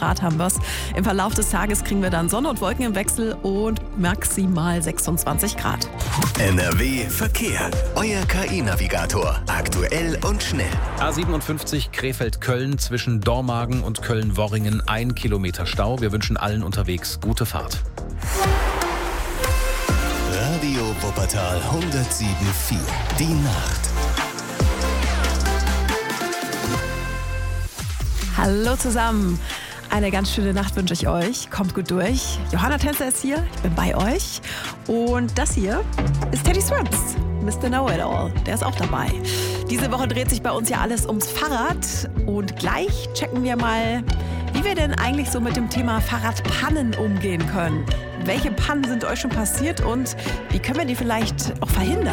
Grad haben wir es. Im Verlauf des Tages kriegen wir dann Sonne und Wolken im Wechsel und maximal 26 Grad. NRW Verkehr. Euer KI-Navigator. Aktuell und schnell. A57 Krefeld-Köln zwischen Dormagen und Köln-Worringen 1 Kilometer Stau. Wir wünschen allen unterwegs gute Fahrt. Radio Wuppertal 107,4. Die Nacht. Hallo zusammen. Eine ganz schöne Nacht wünsche ich euch. Kommt gut durch. Johanna Tänzer ist hier. Ich bin bei euch. Und das hier ist Teddy Swims. Mr. Know-It-All. Der ist auch dabei. Diese Woche dreht sich bei uns ja alles ums Fahrrad. Und gleich checken wir mal, wie wir denn eigentlich so mit dem Thema Fahrradpannen umgehen können. Welche Pannen sind euch schon passiert und wie können wir die vielleicht auch verhindern?